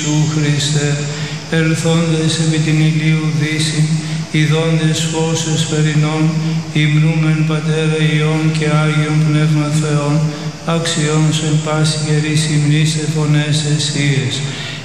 Ιησού Χριστέ, ερθόντες επί την ηλίου δύση, ειδώντες φως εσπερινών, υμνούμεν Πατέρα Υιόν και Άγιον Πνεύμα Θεόν, αξιών σε πάση καιρής υμνήστε φωνές εσίες.